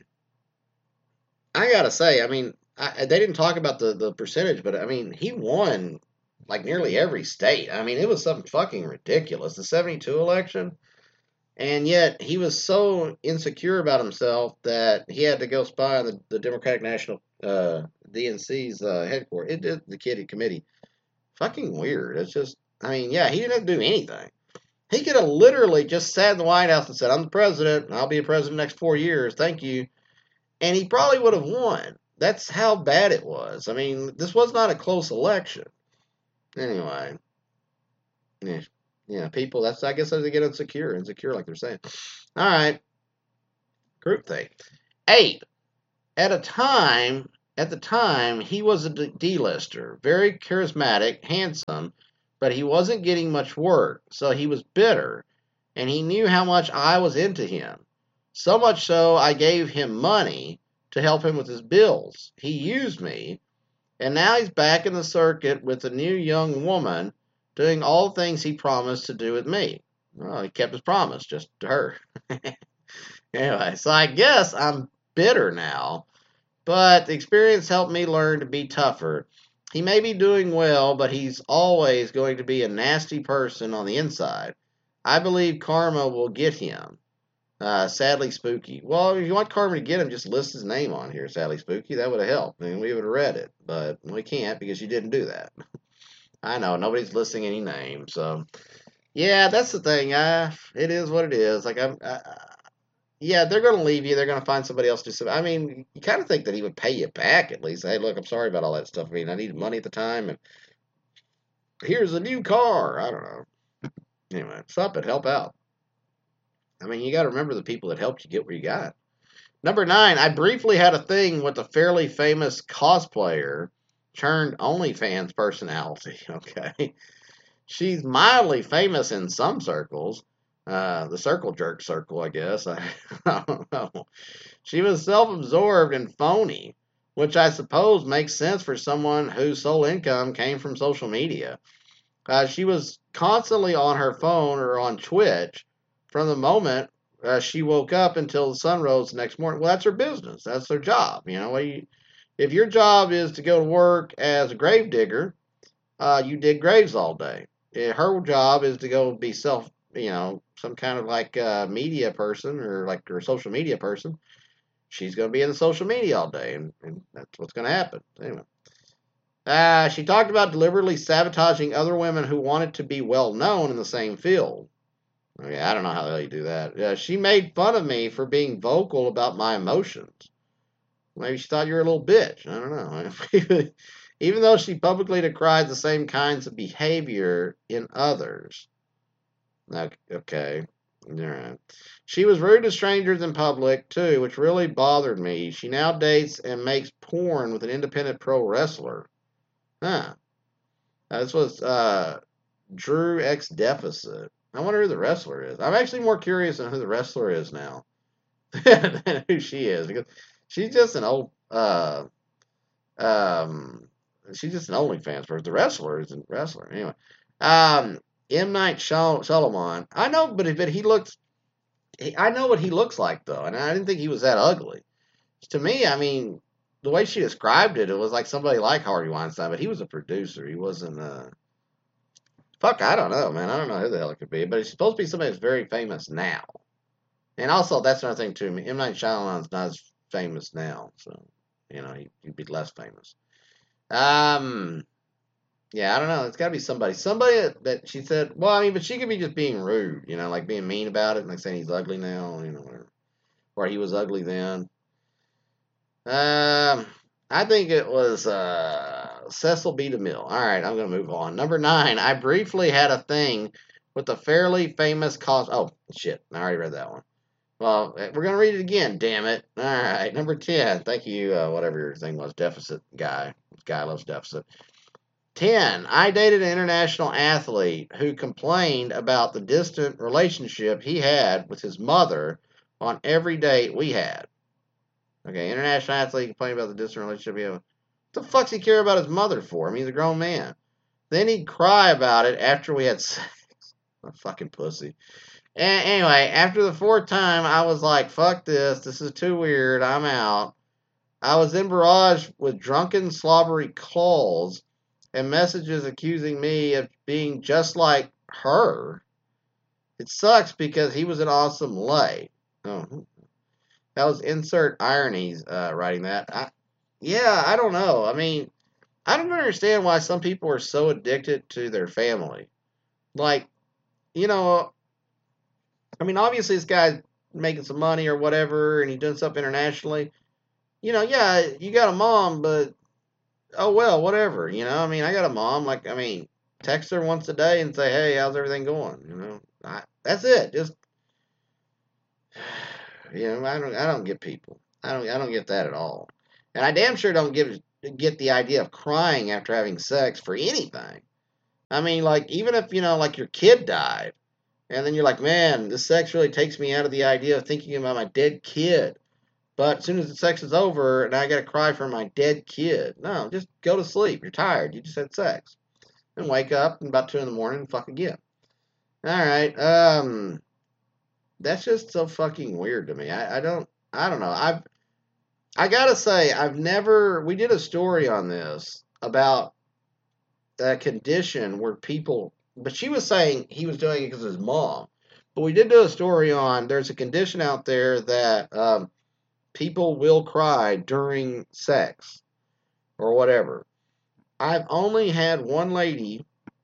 I got to say, I mean, I, they didn't talk about the, the percentage, but, I mean, he won, like, nearly every state. I mean, it was something fucking ridiculous. The seventy-two election. And yet, he was so insecure about himself that he had to go spy on the, the Democratic National, uh, D N C's uh, headquarters. It did the kitty committee. Fucking weird. It's just, I mean, yeah, he didn't have to do anything. He could have literally just sat in the White House and said, I'm the president, and I'll be a president the next four years, thank you. And he probably would have won. that's how bad it was. I mean, this was not a close election. Anyway, yeah, yeah, people. That's I guess they get insecure, insecure, like they're saying. All right, group thing. Eight. At a time, at the time, he was a D-lister, very charismatic, handsome, but he wasn't getting much work, so he was bitter, and he knew how much I was into him. So much so, I gave him money to help him with his bills. He used me, and now he's back in the circuit with a new young woman, doing all the things he promised to do with me. Well, he kept his promise, just to her. Anyway, so I guess I'm bitter now, but the experience helped me learn to be tougher. He may be doing well, but he's always going to be a nasty person on the inside. I believe karma will get him. Uh, sadly spooky. Well, if you want karma to get him, just list his name on here, sadly spooky. That would have helped, and we would have read it, but we can't because you didn't do that. I know, nobody's listing any names, so yeah, that's the thing. Uh, it is what it is. Like, I'm, I, yeah, they're going to leave you. They're going to find somebody else to do something. I mean, you kind of think that he would pay you back at least. Hey, look, I'm sorry about all that stuff. I mean, I needed money at the time, and here's a new car. I don't know. Anyway, something, help out. I mean, you got to remember the people that helped you get where you got. Number nine, I briefly had a thing with a fairly famous cosplayer turned OnlyFans personality. Okay. She's mildly famous in some circles. Uh, the circle jerk circle, I guess. I, I don't know. She was self-absorbed and phony, which I suppose makes sense for someone whose sole income came from social media. Uh, she was constantly on her phone or on Twitch from the moment uh, she woke up until the sun rose the next morning. Well, that's her business. That's her job. You know, you, if your job is to go to work as a grave digger, uh, you dig graves all day. Her job is to go be self, you know, some kind of like uh, media person or like her social media person. She's going to be in the social media all day, and, and that's what's going to happen. Anyway. Uh, she talked about deliberately sabotaging other women who wanted to be well known in the same field. Okay, I don't know how the hell you do that. Uh, she made fun of me for being vocal about my emotions. Maybe she thought you were a little bitch. I don't know. Even though she publicly decried the same kinds of behavior in others. Okay. All right. She was rude to strangers in public, too, which really bothered me. She now dates and makes porn with an independent pro wrestler. Huh. Now, this was uh, Drew X Deficit. I wonder who the wrestler is. I'm actually more curious on who the wrestler is now than who she is, because she's just an old, uh, um, she's just an OnlyFans person. The wrestler isn't a wrestler. Anyway, um, M. Night Shyamalan. I know, but, but he looks, he, I know what he looks like, though, and I didn't think he was that ugly. To me, I mean, the way she described it, it was like somebody like Harvey Weinstein, but he was a producer. He wasn't, uh, fuck, I don't know, man. I don't know who the hell it could be, but he's supposed to be somebody that's very famous now. And also, that's another thing, too. M. Night Shyamalan's not as famous now, so, you know, he, he'd be less famous. Um, yeah, I don't know. It's got to be somebody. Somebody that, that she said, well, I mean, but she could be just being rude, you know, like being mean about it, and like saying he's ugly now, you know, or, or he was ugly then. Um, I think it was uh, Cecil B. DeMille. All right, I'm going to move on. Number nine, I briefly had a thing with a fairly famous cos. Oh, shit. I already read that one. Well, we're going to read it again, damn it. All right, number ten. Thank you, uh, whatever your thing was, deficit guy. This guy loves deficit. ten. I dated an international athlete who complained about the distant relationship he had with his mother on every date we had. Okay, international athlete complaining about the distant relationship he had. What the fuck's he care about his mother for? I mean, he's a grown man. Then he'd cry about it after we had sex. A fucking pussy. And anyway, after the fourth time, I was like, fuck this. This is too weird. I'm out. I was then barraged with drunken, slobbery calls and messages accusing me of being just like her. It sucks because he was an awesome lay. Oh, that was insert ironies uh, writing that. I, yeah, I don't know. I mean, I don't understand why some people are so addicted to their family. Like, you know, I mean, obviously this guy's making some money or whatever, and he's doing stuff internationally. you know, yeah, you got a mom, but oh well, whatever. You know, I mean, I got a mom. Like, I mean, text her once a day and say, hey, how's everything going? You know, I, that's it. Just, you know, I don't, I don't get people. I don't, I don't get that at all. And I damn sure don't give get the idea of crying after having sex for anything. I mean, like, even if you know, like your kid died, and then you're like, man, this sex really takes me out of the idea of thinking about my dead kid. But as soon as the sex is over and I got to cry for my dead kid, no, just go to sleep. You're tired. You just had sex. And wake up and about two in the morning and fuck again. All right. Um, that's just so fucking weird to me. I, I don't, I don't know. I've, I gotta say, I've never. We did a story on this about a condition where people, but she was saying he was doing it because of his mom. But we did do a story on there's a condition out there that um, people will cry during sex or whatever. I've only had one lady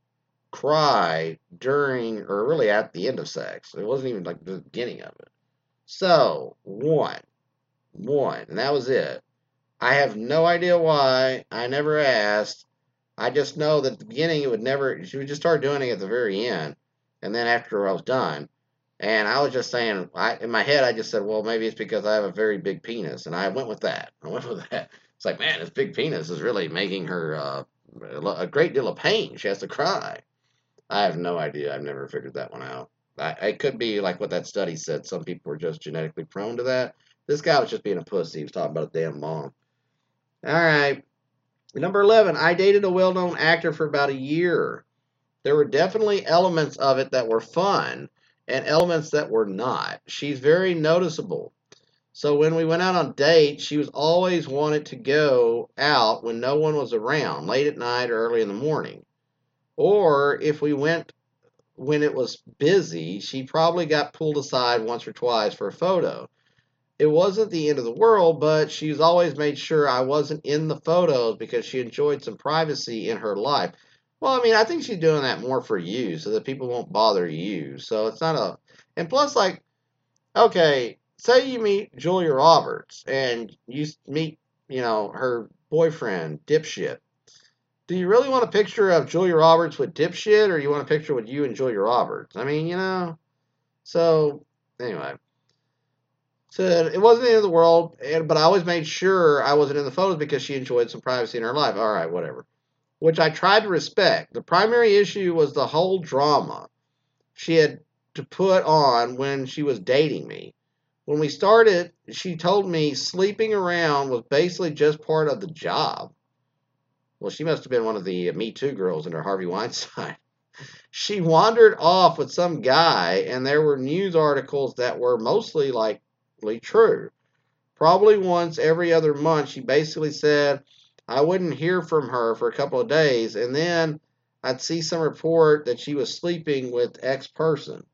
cry during, or really at the end of sex. It wasn't even like the beginning of it. So, one, one, and that was it. I have no idea why. I never asked. I just know that at the beginning it would never, she would just start doing it at the very end. And then after I was done, and I was just saying, I, in my head, I just said, well, maybe it's because I have a very big penis. And I went with that. I went with that. It's like, man, this big penis is really making her uh, a great deal of pain. She has to cry. I have no idea. I've never figured that one out. I, it could be like what that study said. Some people were just genetically prone to that. This guy was just being a pussy. He was talking about a damn mom. All right. Number eleven, I dated a well known actor for about a year. There were definitely elements of it that were fun and elements that were not. She's very noticeable. So when we went out on dates, she was always wanted to go out when no one was around, late at night or early in the morning. Or if we went when it was busy, she probably got pulled aside once or twice for a photo. It wasn't the end of the world, but she's always made sure I wasn't in the photos because she enjoyed some privacy in her life. Well, I mean, I think she's doing that more for you so that people won't bother you. So it's not a. And plus, like, okay, say you meet Julia Roberts and you meet, you know, her boyfriend, Dipshit. Do you really want a picture of Julia Roberts with Dipshit or you want a picture with you and Julia Roberts? I mean, you know. So, anyway. Said it wasn't the end of the world, and, but I always made sure I wasn't in the photos because she enjoyed some privacy in her life. All right, whatever. Which I tried to respect. The primary issue was the whole drama she had to put on when she was dating me. When we started, she told me sleeping around was basically just part of the job. Well, she must have been one of the Me Too girls in her Harvey Weinstein. She wandered off with some guy, and there were news articles that were mostly like true. Probably once every other month, she basically said I wouldn't hear from her for a couple of days, and then I'd see some report that she was sleeping with X person,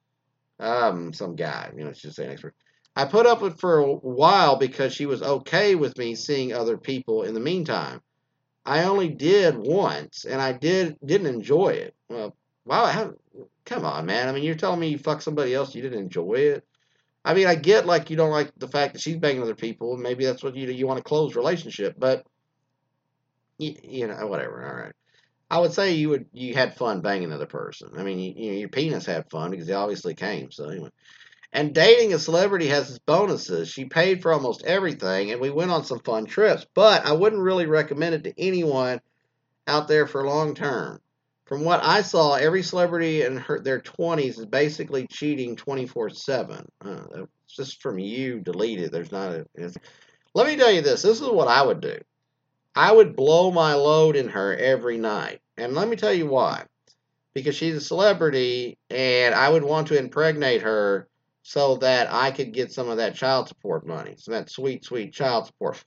um, some guy. You know, she's saying X person. I put up with it for a while because she was okay with me seeing other people in the meantime. I only did once, and I did didn't enjoy it. Well, wow, how, come on, man. I mean, you're telling me you fucked somebody else, you didn't enjoy it? I mean, I get like you don't like the fact that she's banging other people, and maybe that's what you you want a close relationship, but you, you know, whatever. All right, I would say you would you had fun banging another person. I mean, you, you know, your penis had fun because it obviously came. So anyway, and dating a celebrity has its bonuses. She paid for almost everything, and we went on some fun trips. But I wouldn't really recommend it to anyone out there for long term. From what I saw, every celebrity in her, their twenties is basically cheating twenty-four seven. Uh, it's just from you, deleted. There's not a. Let me tell you this. This is what I would do. I would blow my load in her every night. And let me tell you why. Because she's a celebrity, and I would want to impregnate her so that I could get some of that child support money. Some of that sweet, sweet child support.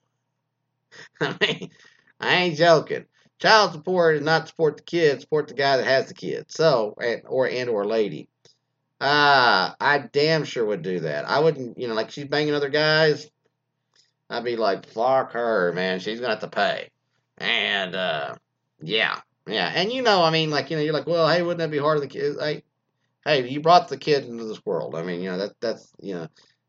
I mean, I ain't joking. Child support is not support the kid, support the guy that has the kid. So, and, or and or lady. Ah, I damn sure would do that. I wouldn't, you know, like she's banging other guys. I'd be like, fuck her, man. She's gonna have to pay. And uh, yeah, yeah. And you know, I mean, like you know, you're like, well, hey, wouldn't that be hard on the kids? Hey, hey, you brought the kid into this world. I mean, you know, that that's you know,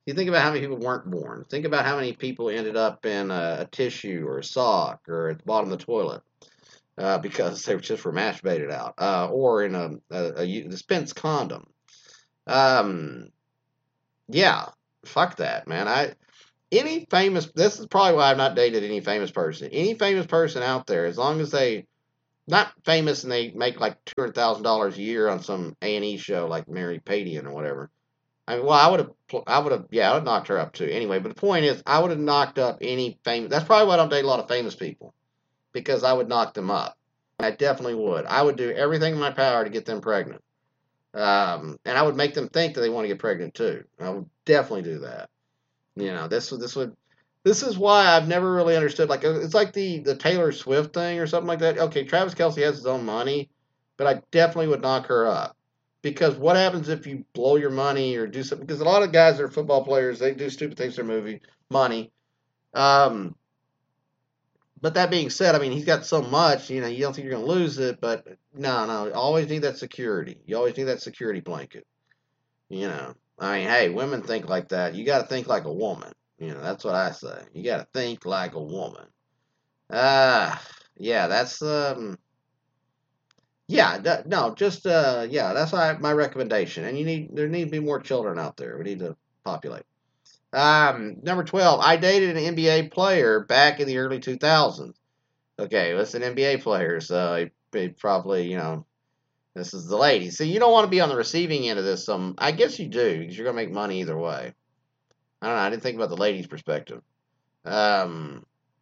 You think about how many people weren't born. Think about how many people ended up in a, a tissue or a sock or at the bottom of the toilet uh, because they just were masturbated out, uh, or in a, a, a dispensed condom. Um, yeah, fuck that, man. I any famous. This is probably why I've not dated any famous person. Any famous person out there, as long as they not famous and they make like two hundred thousand dollars a year on some A and E show like Mary Padian or whatever. I mean, well, I would have, I would have, yeah, I would have knocked her up too. Anyway, but the point is, I would have knocked up any famous. That's probably why I don't date a lot of famous people, because I would knock them up. I definitely would. I would do everything in my power to get them pregnant, um, and I would make them think that they want to get pregnant too. I would definitely do that. You know, this would, this would, this is why I've never really understood. Like, it's like the the Taylor Swift thing or something like that. Okay, Travis Kelce has his own money, but I definitely would knock her up. Because what happens if you blow your money or do something? Because a lot of guys that are football players, they do stupid things for movie money. Um, but that being said, I mean, he's got so much, you know, you don't think you're going to lose it. But no, no, always need that security. You always need that security blanket. You know, I mean, hey, women think like that. You got to think like a woman. You know, that's what I say. You got to think like a woman. Ah, uh, yeah, that's um. Yeah, that, no, just uh, yeah, that's my, my recommendation. And you need there need to be more children out there. We need to populate. Um, number twelve, I dated an N B A player back in the early two thousands. Okay, well, it's an N B A player, so he, he probably, you know, this is the lady. So you don't want to be on the receiving end of this. Um, I guess you do because you're gonna make money either way. I don't know. I didn't think about the lady's perspective. Um,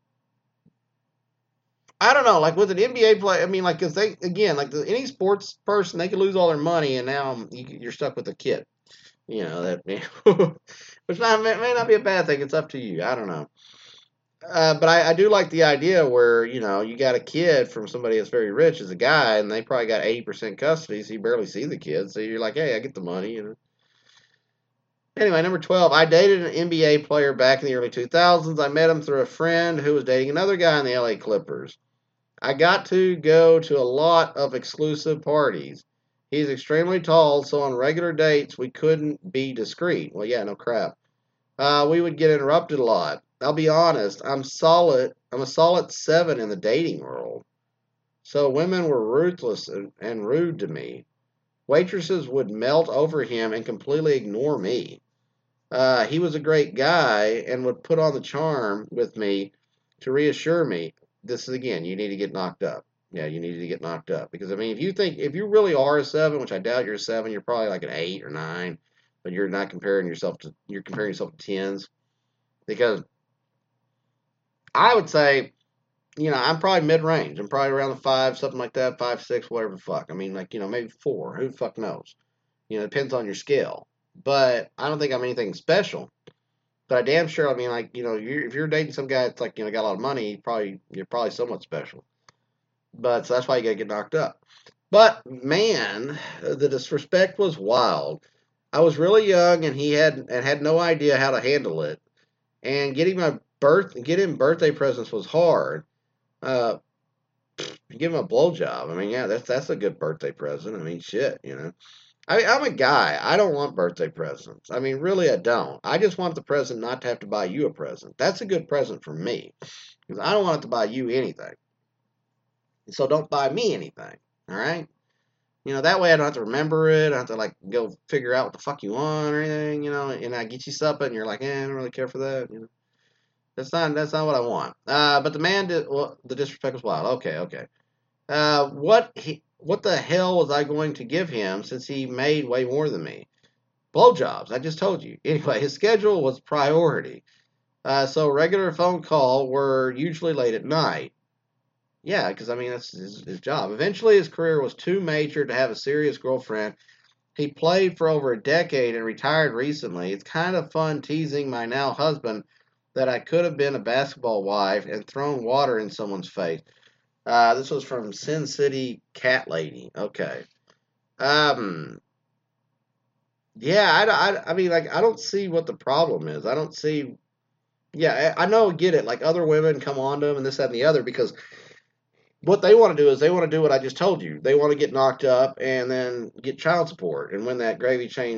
I don't know, like with an N B A play, I mean, like, cause they again, like the, any sports person, they could lose all their money, and now you, you're stuck with a kid. You know that, which not, may, may not be a bad thing. It's up to you. I don't know, uh, but I, I do like the idea where you know you got a kid from somebody that's very rich as a guy, and they probably got eighty percent custody, so you barely see the kid. So you're like, hey, I get the money. You know. Anyway, number twelve, I dated an N B A player back in the early two thousands. I met him through a friend who was dating another guy in the L A Clippers. I got to go to a lot of exclusive parties. He's extremely tall, so on regular dates we couldn't be discreet. Well, yeah, no crap. Uh, we would get interrupted a lot. I'll be honest, I'm solid. I'm a solid seven in the dating world. So women were ruthless and, and rude to me. Waitresses would melt over him and completely ignore me. Uh, he was a great guy and would put on the charm with me to reassure me. This is again, you need to get knocked up. Yeah, you need to get knocked up because I mean, if you think if you really are a seven, which I doubt you're a seven, you're probably like an eight or nine, but you're not comparing yourself to you're comparing yourself to tens because I would say, you know, I'm probably mid range. I'm probably around the five, something like that, five, six, whatever the fuck. I mean, like you know, maybe four. Who the fuck knows? You know, it depends on your scale. But I don't think I'm anything special. But I damn sure, I mean, like, you know, you're, if you're dating some guy that's like, you know, got a lot of money, probably you're probably somewhat special. But so that's why you gotta get knocked up. But man, the disrespect was wild. I was really young, and he had and had no idea how to handle it. And getting my birth, getting birthday presents was hard. Uh, give him a blowjob. I mean, yeah, that's that's a good birthday present. I mean, shit, you know. I mean, I'm a guy. I don't want birthday presents. I mean, really, I don't. I just want the present not to have to buy you a present. That's a good present for me. Because I don't want to buy you anything. So don't buy me anything. All right? You know, that way I don't have to remember it. I don't have to, like, go figure out what the fuck you want or anything, you know. And I get you something and you're like, eh, I don't really care for that, you know. That's not, that's not what I want. Uh, but the man did, well, the disrespect was wild. Okay, okay. Uh, what he, what the hell was I going to give him since he made way more than me? Blowjobs, I just told you. Anyway, his schedule was priority. Uh, so regular phone call were usually late at night. Yeah, because I mean that's his, his job. Eventually, his career was too major to have a serious girlfriend. He played for over a decade and retired recently. It's kind of fun teasing my now husband that I could have been a basketball wife and thrown water in someone's face. Uh, this was from Sin City Cat Lady. Okay. Um. Yeah, I, I, I mean, like, I don't see what the problem is. I don't see. Yeah, I, I know, get it. Like, other women come on to him and this, that, and the other because what they want to do is they want to do what I just told you. They want to get knocked up and then get child support and win that gravy chain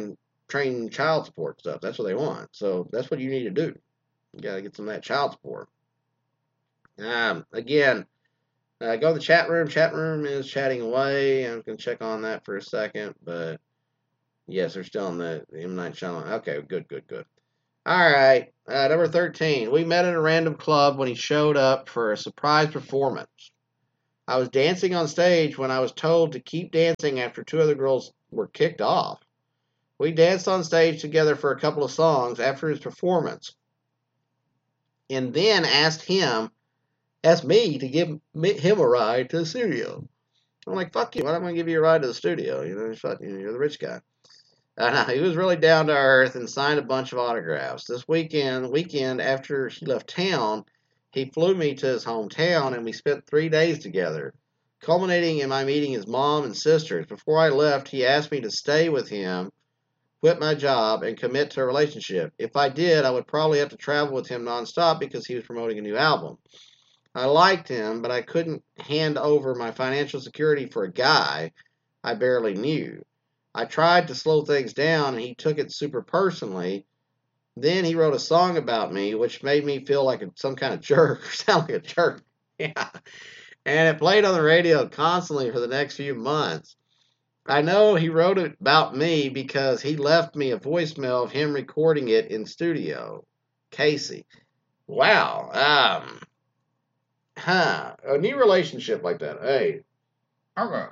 train child support stuff. That's what they want. So that's what you need to do. You got to get some of that child support. Um, again, uh, go to the chat room. Chat room is chatting away. I'm going to check on that for a second. But yes, they're still on the, the M. Night Shyamalan. Okay, good, good, good. All right, uh, number thirteen. We met at a random club when he showed up for a surprise performance. I was dancing on stage when I was told to keep dancing after two other girls were kicked off. We danced on stage together for a couple of songs after his performance, and then asked him, asked me to give me, him a ride to the studio. I'm like, fuck you, why am I going to give you a ride to the studio? You know, you're the rich guy. Uh, he was really down to earth and signed a bunch of autographs. This weekend, weekend after he left town, he flew me to his hometown, and we spent three days together, culminating in my meeting his mom and sisters. Before I left, he asked me to stay with him, quit my job, and commit to a relationship. If I did, I would probably have to travel with him nonstop because he was promoting a new album. I liked him, but I couldn't hand over my financial security for a guy I barely knew. I tried to slow things down, and he took it super personally. Then he wrote a song about me, which made me feel like a, some kind of jerk, or sound like a jerk. Yeah. And it played on the radio constantly for the next few months. I know he wrote it about me because he left me a voicemail of him recording it in studio. Casey. Wow. Um. Huh. A new relationship like that. Hey. Okay.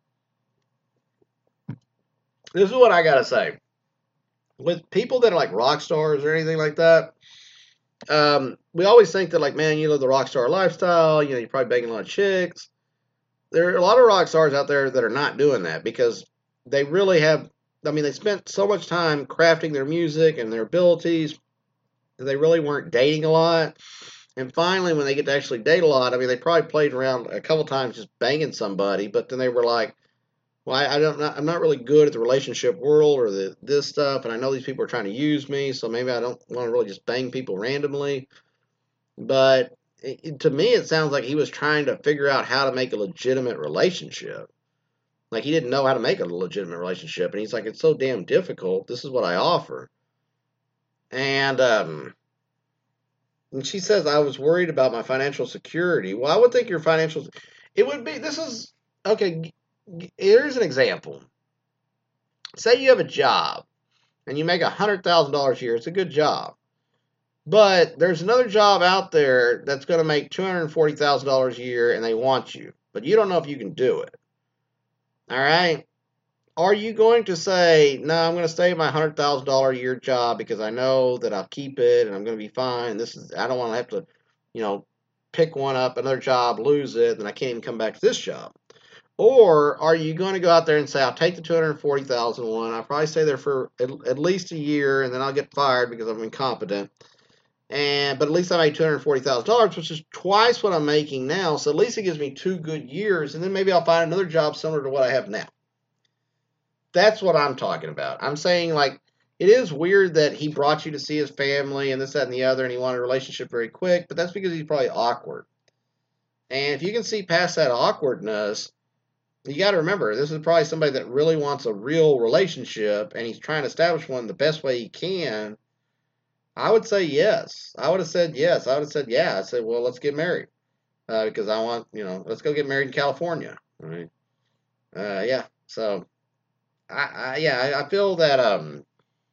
This is what I gotta say. With people that are like rock stars or anything like that, um, we always think that, like, man, you live the rock star lifestyle, you know, you're probably banging a lot of chicks. There are a lot of rock stars out there that are not doing that because they really have, I mean, they spent so much time crafting their music and their abilities that they really weren't dating a lot. And finally, when they get to actually date a lot, I mean, they probably played around a couple times just banging somebody, but then they were like, well, I, I don't, I'm not really good at the relationship world or the this stuff, and I know these people are trying to use me, so maybe I don't want to really just bang people randomly. But it, to me, it sounds like he was trying to figure out how to make a legitimate relationship. Like he didn't know how to make a legitimate relationship, and he's like, it's so damn difficult. This is what I offer. And um, and she says, I was worried about my financial security. Well, I would think your financial, it would be. This is okay. Here's an example. Say you have a job and you make one hundred thousand dollars a year. It's a good job. But there's another job out there that's going to make two hundred forty thousand dollars a year and they want you. But you don't know if you can do it. All right? Are you going to say, no, I'm going to stay at my one hundred thousand dollars a year job because I know that I'll keep it and I'm going to be fine. This is I don't want to have to, you know, pick one up, another job, lose it, and I can't even come back to this job. Or are you going to go out there and say, I'll take the two hundred forty thousand dollars one, I'll probably stay there for at, at least a year, and then I'll get fired because I'm incompetent. And but at least I made two hundred forty thousand dollars, which is twice what I'm making now. So at least it gives me two good years, and then maybe I'll find another job similar to what I have now. That's what I'm talking about. I'm saying, like, it is weird that he brought you to see his family and this, that, and the other, and he wanted a relationship very quick, but that's because he's probably awkward. And if you can see past that awkwardness, you got to remember, this is probably somebody that really wants a real relationship, and he's trying to establish one the best way he can. I would say yes. I would have said yes. I would have said, yeah. I said, well, let's get married. Uh, because I want, you know, let's go get married in California. All right. Uh, yeah. So, I, I yeah, I, I feel that, um,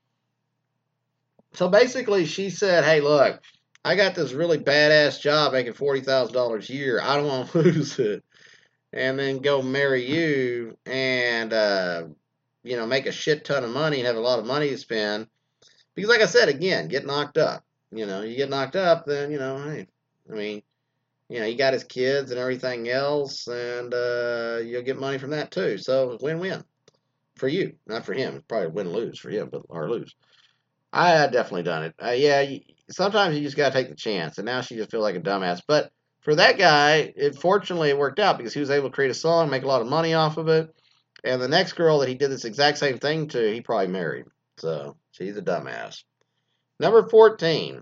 so basically she said, hey, look, I got this really badass job making forty thousand dollars a year. I don't want to lose it. And then go marry you and, uh, you know, make a shit ton of money and have a lot of money to spend. Because like I said, again, get knocked up. You know, you get knocked up, then, you know, hey, I mean, you know, he got his kids and everything else, and uh, you'll get money from that too. So win-win for you, not for him. Probably win-lose for him, but or lose. I had definitely done it. Uh, yeah, you, sometimes you just got to take the chance, and now she just feels like a dumbass. But for that guy, it fortunately it worked out because he was able to create a song, make a lot of money off of it. And the next girl that he did this exact same thing to, he probably married. So she's a dumbass. Number fourteen.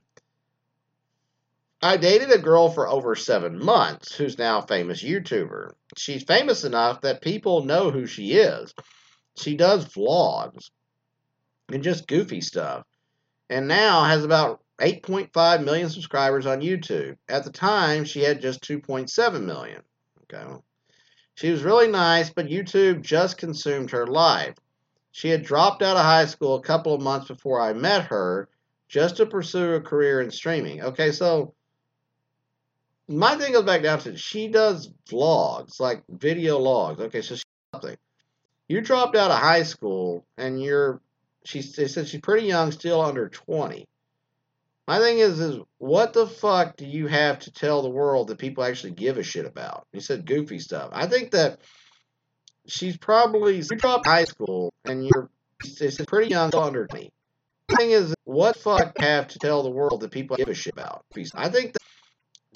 I dated a girl for over seven months who's now a famous YouTuber. She's famous enough that people know who she is. She does vlogs. and just goofy stuff. And now has about eight point five million subscribers on YouTube. At the time, she had just two point seven million. Okay. She was really nice, but YouTube just consumed her life. She had dropped out of high school a couple of months before I met her just to pursue a career in streaming. Okay, so my thing goes back down to she does vlogs, like video logs. Okay, so she's something. You dropped out of high school and you're, she they said she's pretty young, still under twenty. My thing is, is what the fuck do you have to tell the world that people actually give a shit about? You said goofy stuff. I think that she's probably, you dropped high school and you're, it's pretty young, still under twenty. The thing is, what the fuck have to tell the world that people give a shit about? I think that